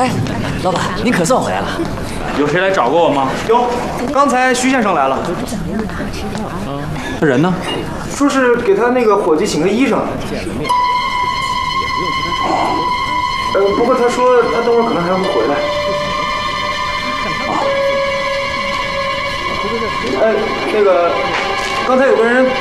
哎，老板，您可算回来了。 有谁来找过我吗？ 有，刚才徐先生来了。 这人呢？ 说是给他那个伙计请个衣裳。不过他说他等会儿可能还会回来。那个，刚才有个人